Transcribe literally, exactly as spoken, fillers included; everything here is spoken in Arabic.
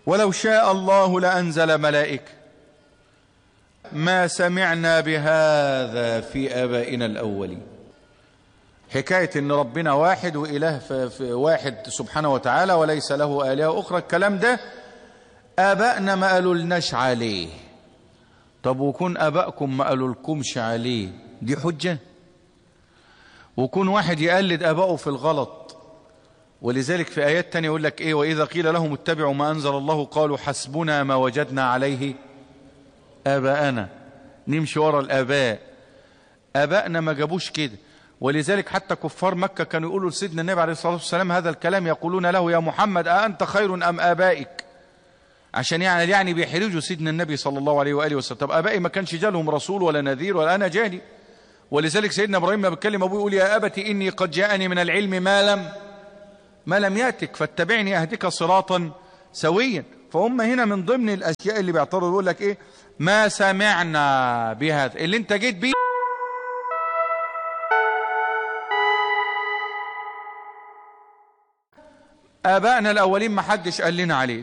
ولو شاء الله لأنزل ملائكة ما سمعنا بهذا في آبائنا الأولين. حكاية ان ربنا واحد وإله في واحد سبحانه وتعالى وليس له آلهة أخرى، الكلام ده آبائنا ما قالوا لناش عليه. طب وكون آبائكم ما قالوا لكمش عليه دي حجة؟ وكون واحد يقلد آبائه في الغلط، ولذلك في آيات تانية يقول لك ايه، وإذا قيل لهم اتبعوا ما أنزل الله قالوا حسبنا ما وجدنا عليه آباءنا. نمشي ورا الآباء. آبائنا ما جابوش كده، ولذلك حتى كفار مكة كانوا يقولوا لسيدنا النبي عليه الصلاة والسلام هذا الكلام، يقولون له يا محمد أأنت خير أم آبائك، عشان يعني يعني بيحرجوا سيدنا النبي صلى الله عليه وآله وسلم. طب آبائي ما كانش جالهم رسول ولا نذير ولا أنا جاني. ولذلك سيدنا إبراهيم لما بيتكلم أبوه يقول يا أبت إني قد جاءني من العلم ما لم ما لم يأتك فاتبعني أهدك صراطا سويا. فهم هنا من ضمن الأشياء اللي بيعترضوا يقول لك إيه، ما سمعنا بهذا اللي أنت جيت بيه آبائنا الأولين ما حدش قال لنا عليه.